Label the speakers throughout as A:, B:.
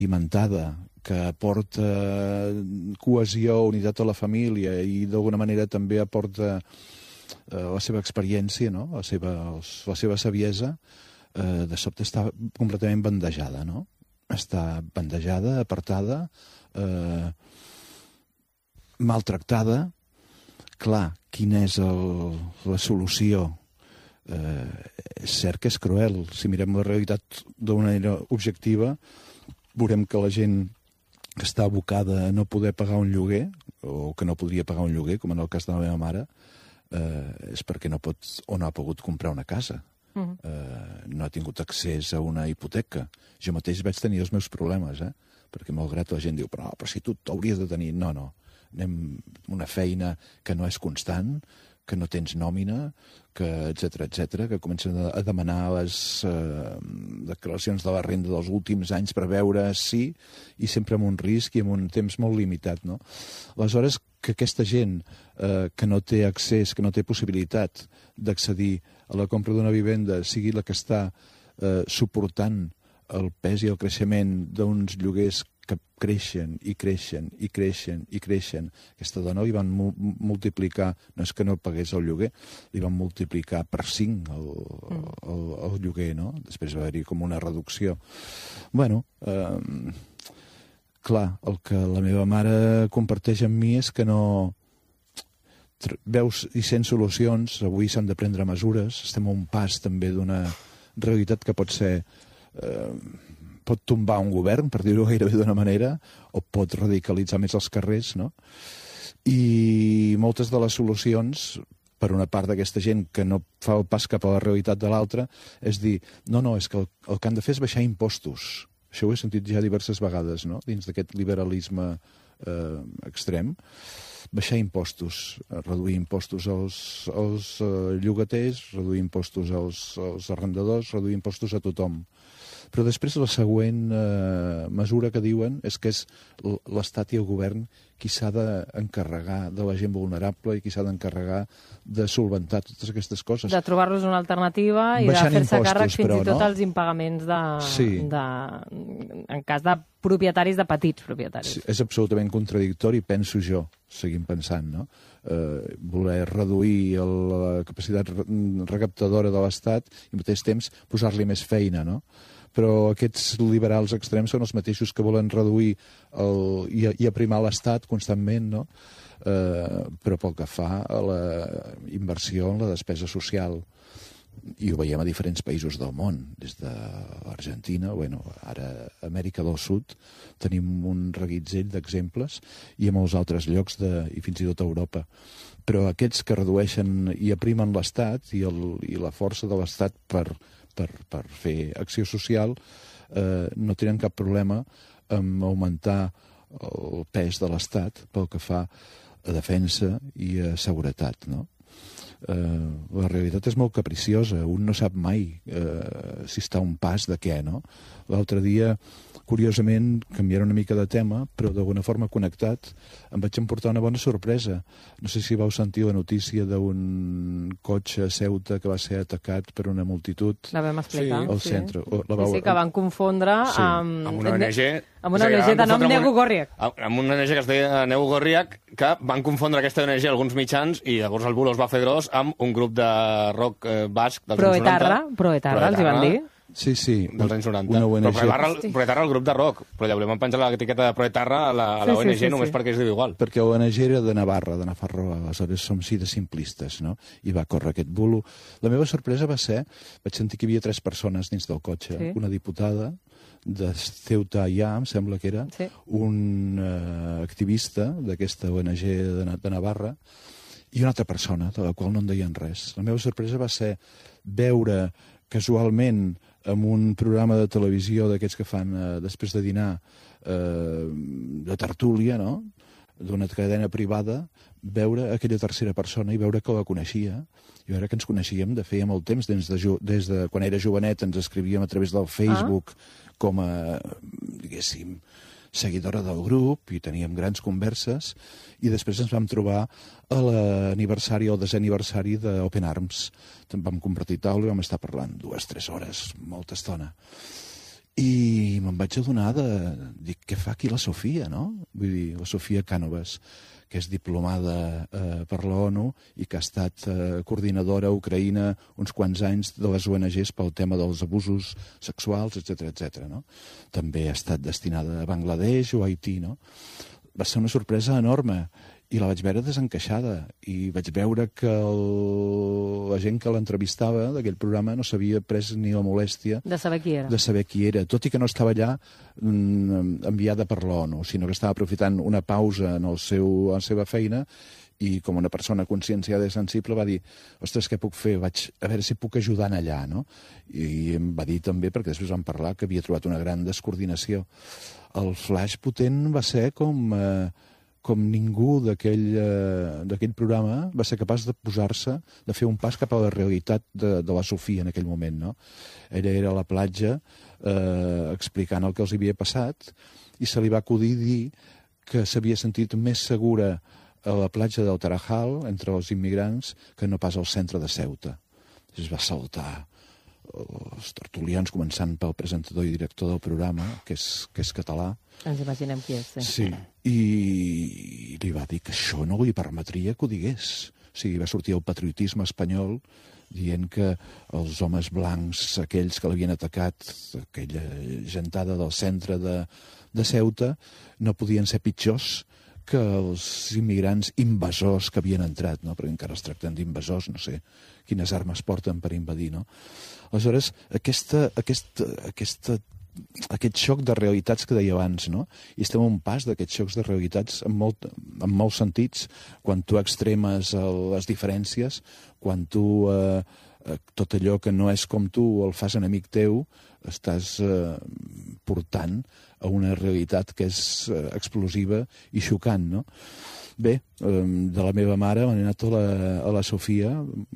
A: alimentada, que aporta cohesió, unitat a la família i d'alguna manera també aporta la seva experiència, no? la seva saviesa, de sobte està completament bandejada, no? Està bandejada, apartada, maltractada. Clar, quina és la solució? És cert que és cruel. Si mirem la realitat d'una manera objectiva, veurem que la gent que està abocada a no poder pagar un lloguer, o que no podria pagar un lloguer, com en el cas de la meva mare, és perquè no pot o no ha pogut comprar una casa. No ha tingut accés a una hipoteca. Jo mateix vaig tenir els meus problemes, perquè malgrat la gent diu però si tu t'hauries de tenir... No, anem una feina que no és constant, que no tens nòmina, etcètera, que comencen a demanar les declaracions de la renda dels últims anys per veure si, i sempre amb un risc i amb un temps molt limitat, no? Aleshores, que aquesta gent que no té accés, que no té possibilitat d'accedir a la compra d'una vivenda, sigui la que està suportant el pes i el creixement d'uns lloguers que creixen i creixen i creixen i creixen. Aquesta dona li van multiplicar, no és que no pagués el lloguer, li van multiplicar per 5 el lloguer, no? Després va haver-hi com una reducció. Bueno, clar, el que la meva mare comparteix amb mi és que no... Veus i sents solucions, avui s'han de prendre mesures, estem a un pas també d'una realitat que pot ser... pot tombar un govern, per dir-ho gairebé d'una manera, o pot radicalitzar més els carrers, no? I moltes de les solucions, per una part d'aquesta gent que no fa el pas cap a la realitat de l'altra, és dir, no, és que el que han de fer és baixar impostos. Això ho he sentit ja diverses vegades, no?, dins d'aquest liberalisme extrem. Baixar impostos, reduir impostos als llogaters, reduir impostos als arrendadors, reduir impostos a tothom. Però després la següent mesura que diuen és que és l'Estat i el govern qui s'ha d'encarregar de la gent vulnerable i qui s'ha d'encarregar de solventar totes aquestes coses.
B: De trobar-los una alternativa i de fer-se càrrec fins i tot als impagaments en cas de propietaris, de petits propietaris.
A: Sí, és absolutament contradictori, penso jo, seguim pensant, no? Voler reduir la capacitat recaptadora de l'Estat i al mateix temps posar-li més feina, no? Però aquests liberals extrems són els mateixos que volen reduir i aprimar l'Estat constantment, no? Però pel que fa a la inversió en la despesa social. I ho veiem a diferents països del món, des de l'Argentina, ara a Amèrica del Sud, tenim un reguitzell d'exemples, i a molts altres llocs, i fins i tot a Europa. Però aquests que redueixen i aprimen l'Estat i la força de l'Estat per fer acció social, no tenen cap problema en augmentar el pes de l'Estat pel que fa a defensa i a seguretat, no? La realitat és molt capriciosa, un no sap mai si està a un pas de què, no? L'altre dia, curiosament, canviant una mica de tema, però d'alguna forma connectat, em vaig emportar una bona sorpresa. No sé si vau sentir la notícia d'un cotxe a Ceuta que va ser atacat per una multitud.
B: La vam explicar.
A: Al centre.
B: Sí, que van confondre amb
C: una ONG...
B: Amb una ONG de nom Negu Gorriak.
C: Amb una ONG que es deia Negu Gorriak, que van confondre aquesta ONG alguns mitjans i llavors el bulo es va fer gros amb un grup de rock basc dels anys 90.
B: Proetarra, els hi van dir.
A: Sí,
C: dels anys 90.
A: Una ONG.
C: Però Proetarra el grup de rock, però ja volem penjar l'etiqueta de Proetarra a la ONG només perquè es diu igual.
A: Perquè l'ONG era de Navarra, de Nafarroa, aleshores som així de simplistes, no? I va córrer aquest bulo. La meva sorpresa va ser, vaig sentir que hi havia 3 persones dins del cotxe, una diputada de Ceuta ja, em sembla que era, un activista d'aquesta ONG de Navarra i una altra persona, de la qual no en deien res. La meva sorpresa va ser veure casualment en un programa de televisió d'aquests que fan després de dinar de tertúlia, no?, d'una cadena privada, veure aquella tercera persona i veure que la coneixia, i veure que ens coneixíem de feia molt temps, des de quan era jovenet ens escrivíem a través del Facebook com a, diguéssim, seguidora del grup i teníem grans converses, i després ens vam trobar a l'aniversari o el 10è aniversari d'Open Arms. Vam compartir taula i vam estar parlant 2 o 3 hores, molta estona. I me'n vaig adonar dic, què fa aquí la Sofia, no? Vull dir, la Sofia Cànovas, que és diplomada per l'ONU i que ha estat coordinadora a Ucraïna uns quants anys de les ONGs pel tema dels abusos sexuals, etc, no? També ha estat destinada a Bangladesh o a Haití, no? Va ser una sorpresa enorme i la vaig veure desencaixada i vaig veure que la gent que l'entrevistava d'aquell programa no s'havia pres ni la molèstia
B: de saber qui era,
A: tot i que no estava allà enviada per l'ONU, sinó que estava aprofitant una pausa en la seva feina i com una persona conscienciada i sensible va dir, ostres, què puc fer? Vaig a veure si puc ajudar allà, no? I em va dir també, perquè després vam parlar, que havia trobat una gran descoordinació. El flash potent va ser com ningú d'aquell programa va ser capaç de posar-se, de fer un pas cap a la realitat de la Sofia en aquell moment, no? Ella era a la platja explicant el que els havia passat i se li va acudir dir que s'havia sentit més segura a la platja del Tarajal, entre els immigrants, que no pas al centre de Ceuta. Es va saltar els tertulians, començant pel presentador i director del programa, que és català.
B: Ens imaginem qui és, sí.
A: Sí, i li va dir que això no li permetria que ho digués. O sigui, va sortir el patriotisme espanyol dient que els homes blancs, aquells que l'havien atacat, aquella gentada del centre de Ceuta, no podien ser pitjors que els immigrants invasors que havien entrat, no? Perquè encara els tracten d'invasors, no sé quines armes porten per invadir, no? Aleshores, aquest xoc de realitats que deia abans, no? I estem a un pas d'aquests xocs de realitats en molts sentits, quan tu extremes les diferències, quan tu tot allò que no és com tu el fas enemic teu, estàs portant a una realitat que és explosiva i xocant, no? Bé, de la meva mare m'he anat a la Sofia,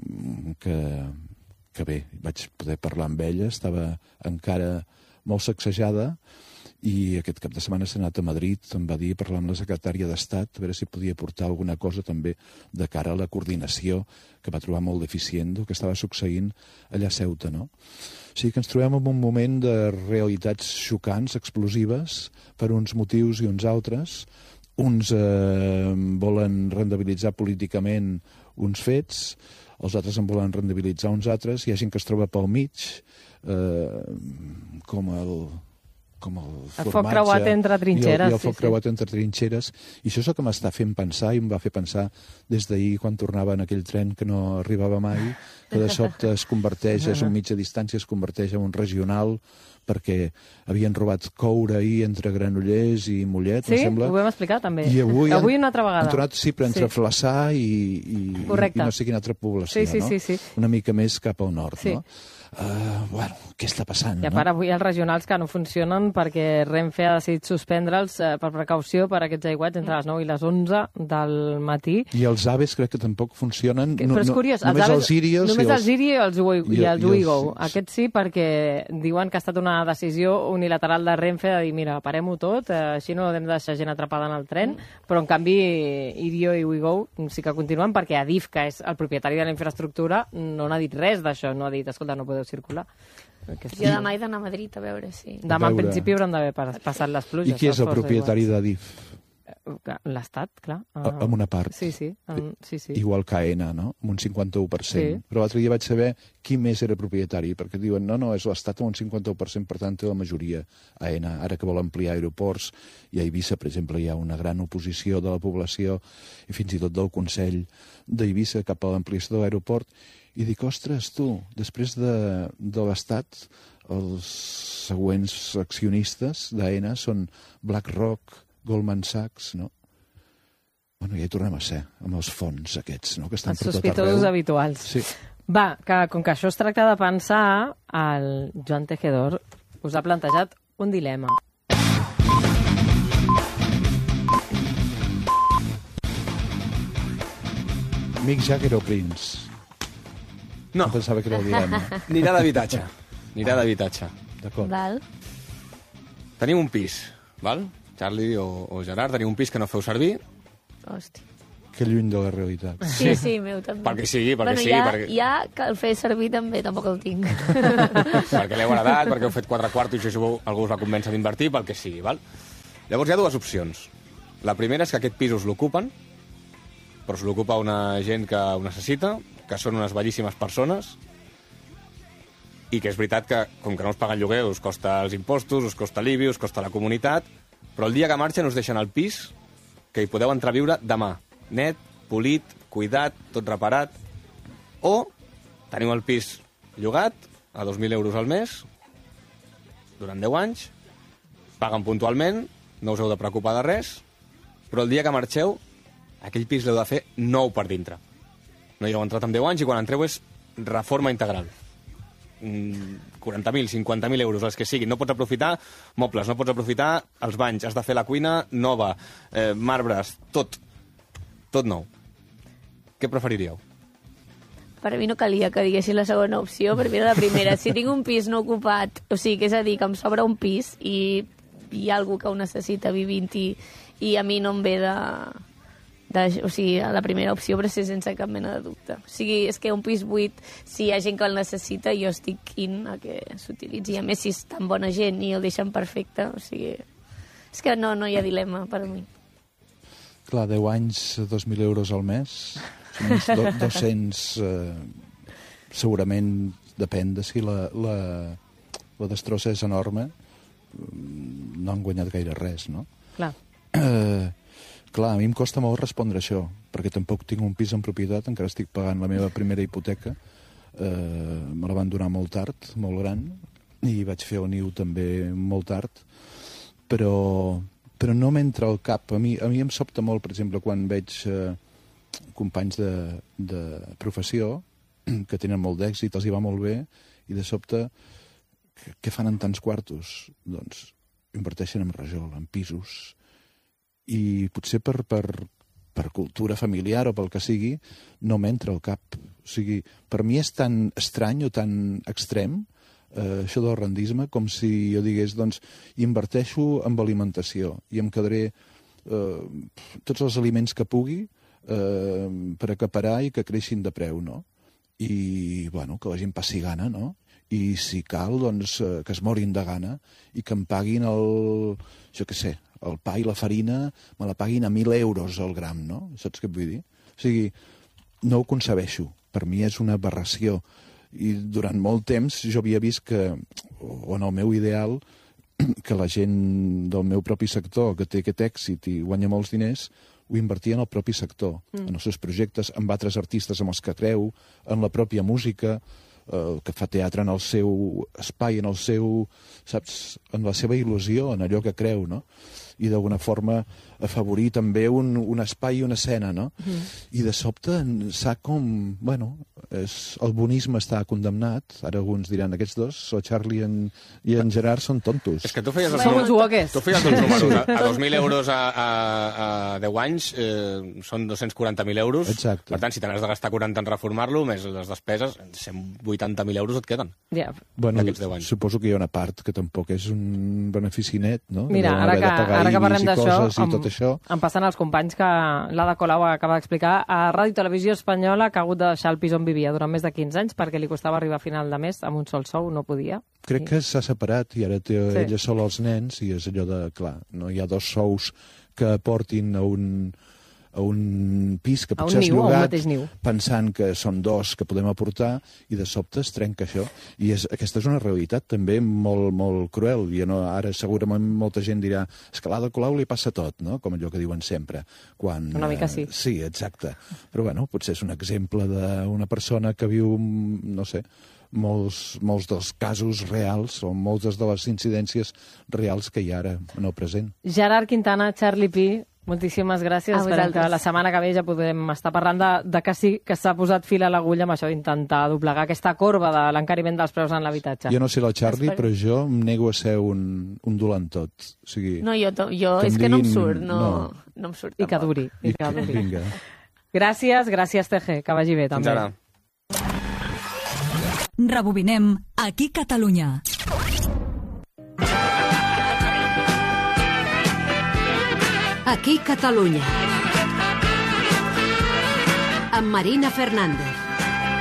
A: que bé, vaig poder parlar amb ella, estava encara molt sacsejada, i aquest cap de setmana s'ha anat a Madrid, em va dir, parlar amb la secretària d'Estat, a veure si podia portar alguna cosa també de cara a la coordinació, que va trobar molt deficient del que estava succeint allà a Ceuta, no? O sigui que ens trobem en un moment de realitats xocants, explosives, per uns motius i uns altres. Uns volen rendibilitzar políticament uns fets, els altres en volen rendibilitzar uns altres, hi ha gent que es troba pel mig, com el
B: foc creuat entre trinxeres.
A: I el foc creuat entre trinxeres. I això és el que m'està fent pensar i em va fer pensar des d'ahir quan tornava en aquell tren que no arribava mai, que de sobte es converteix, és un mitja distància, es converteix en un regional, perquè havien robat coure ahir entre Granollers i Mollet,
B: em
A: sembla.
B: Sí, ho vam explicar també.
A: I avui
B: una altra vegada.
A: Han tornat, sí, però entre Flaçà i no sé quina altra població, no?
B: Sí.
A: Una mica més cap al nord,
B: sí.
A: No? Bueno, què està passant?
B: I a part, avui els regionals que no funcionen perquè Renfe ha decidit suspendre'ls per precaució per aquests aiguats entre les 9 i les 11 del matí.
A: I els AVEs crec que tampoc funcionen.
B: Però és curiós.
A: Només els Sirius
B: només els Siri i els Ouigo. Aquests sí, perquè diuen que ha estat una decisió unilateral de Renfe de dir, mira, parem-ho tot, així no hem de deixar gent atrapada en el tren, però en canvi Irio i Ouigo sí que continuen perquè Adif, que és el propietari de la infraestructura, no n'ha dit res d'això, no ha dit, escolta, no podeu circular.
D: Jo demà he d'anar a Madrid a veure si...
B: Demà en principi hauran d'haver passat les pluges.
A: I qui és el propietari d'Adif?
B: L'Estat, clar.
A: Amb una part.
B: Sí.
A: Igual que AENA, no? Amb un 51%.
B: Sí.
A: Però l'altre dia vaig saber qui més era propietari, perquè diuen, no, és l'Estat amb un 51%, per tant té la majoria AENA. Ara que vol ampliar aeroports, i a Eivissa, per exemple, hi ha una gran oposició de la població i fins i tot del Consell d'Eivissa cap a l'ampliació de l'aeroport. I dic, ostres, tu, després de l'Estat, els següents accionistes d'AENA són BlackRock, Goldman Sachs, no? Bueno, ja hi tornem a ser, amb els fons aquests, no?, que estan per tot arreu. Els
B: sospitosos habituals.
A: Sí.
B: Va, que com que això es tracta de pensar, el Joan Tejedor us ha plantejat un dilema.
A: Mick Jagger o Prince?
C: No.
A: Pensava que era el dilema.
C: Anirà d'habitatge.
A: D'acord.
D: Val.
C: Tenim un pis, val? Charlie o Gerard, tenim un pis que no feu servir.
D: Hòstia.
A: Que lluny de la realitat.
D: Sí, meu també.
C: Perquè sigui, perquè sí.
D: Ja que el fer servir també tampoc el tinc.
C: Perquè l'heu heredat, perquè heu fet 4 quartos i això algú us va convèncer d'invertir, pel que sigui, val? Llavors hi ha 2 opcions. La primera és que aquest pis us l'ocupen, però us l'ocupa una gent que ho necessita, que són unes bellíssimes persones, i que és veritat que, com que no us paguen lloguer, us costa els impostos, us costa l'IBI, us costa la comunitat, però el dia que marxen us deixen el pis que hi podeu entrar a viure demà. Net, polit, cuidat, tot reparat. O teniu el pis llogat a 2.000 euros al mes durant 10 anys, paguen puntualment, no us heu de preocupar de res, però el dia que marxeu, aquell pis l'heu de fer nou per dintre. No hi heu entrat en 10 anys i quan entreu és reforma integral. 40.000, 50.000 euros, els que siguin. No pots aprofitar mobles, no pots aprofitar els banys, has de fer la cuina nova, marbres, tot nou. Què preferiríeu?
D: Per mi no calia que diguessin la segona opció, per mi era la primera. Si tinc un pis no ocupat, o sigui, que és a dir, que em sobra un pis i hi ha algú que ho necessita vivint-hi i a mi no em ve o sigui, la primera opció però ser sense cap mena de dubte. O sigui, és que un pis buit, si hi ha gent que el necessita, jo estic in a que s'utilitzi. A més, si és tan bona gent i el deixen perfecte, o sigui... És que no hi ha dilema per a mi.
A: Clar, 10 anys, 2.000 euros al mes, són 200... segurament depèn de si la destrossa és enorme, no han guanyat gaire res, no?
B: Clar.
A: Clar, a mi em costa molt respondre això, perquè tampoc tinc un pis en propietat, encara estic pagant la meva primera hipoteca. Me la van donar molt tard, molt gran, i vaig fer el niu també molt tard, però no m'entra al cap. A mi em sobta molt, per exemple, quan veig companys de professió que tenen molt d'èxit, els hi va molt bé, i de sobte, què fan en tants quartos? Doncs inverteixen en rajol, en pisos, i potser per cultura familiar o pel que sigui, no m'entra al cap. O sigui, per mi és tan estrany o tan extrem això del rendisme com si jo digués, doncs, inverteixo en alimentació i em quedaré tots els aliments que pugui per acaparar i que creixin de preu, no? I, bueno, que la gent passi gana, no? I si cal, doncs, que es morin de gana i que em paguin jo què sé, el pa i la farina me la paguin a 1.000 euros al gram, no? Saps què et vull dir? O sigui, no ho concebeixo. Per mi és una aberració. I durant molt temps jo havia vist que, o en el meu ideal, que la gent del meu propi sector, que té aquest èxit i guanya molts diners, ho invertia en el propi sector, en els seus projectes, amb altres artistes amb els que creu, en la pròpia música, que fa teatre en el seu espai, en el seu, saps, en la seva il·lusió, en allò que creu, no? I d'alguna forma afavorir també un espai i una escena, no? I de sobte s'ha com... Bueno, el bonisme està condemnat. Ara alguns diran, aquests dos, el Charlie i en Gerard, són tontos.
C: És que tu feies
B: Som uns uoques.
C: Tu feies els números. A 2.000 euros a 10 anys són 240.000 euros.
A: Exacte.
C: Per tant, si te n'has de gastar 40 en reformar-lo, més les despeses, 180.000 euros et queden.
B: Ja.
A: Bueno,
C: d'aquests 10 anys.
A: suposo que hi ha una part que tampoc és un benefici net, no?
B: Mira, ara que parlem
A: d'això,
B: em passen els companys que l'Ada Colau acaba d'explicar, a Ràdio Televisió Espanyola que ha hagut de deixar el pis on vivia durant més de 15 anys perquè li costava arribar a final de mes amb un sol sou, no podia.
A: Crec que s'ha separat i ara té ella sola els nens i és allò de, clar, no hi ha dos sous que portin a un pis que potser has llogat pensant que són dos que podem aportar i de sobte es trenca això. I aquesta és una realitat també molt, molt cruel. I ara segurament molta gent dirà és que a l'Ada Colau li passa tot, no? Com allò que diuen sempre.
B: Una mica sí.
A: Sí, exacte. Però bueno, potser és un exemple d'una persona que viu, no sé, molts dels casos reals o moltes de les incidències reals que hi ha ara en el present.
B: Gerard Quintana, Charlie Pi, moltíssimes gràcies. Esperem que la setmana que ve ja podem estar parlant de que sí que s'ha posat fil a l'agulla amb això d'intentar doblegar aquesta corba de l'encariment dels preus en l'habitatge.
A: Jo no sé la Charlie, però jo em nego a ser un dolentot. O sigui,
D: no, jo és que no em surt, no em surt.
B: I que duri.
A: Vinga.
B: Gràcies, TG, que vagi bé també.
C: Fins ara.
E: Rebobinem aquí Catalunya. Aquí Catalunya.
F: amb Marina Fernández.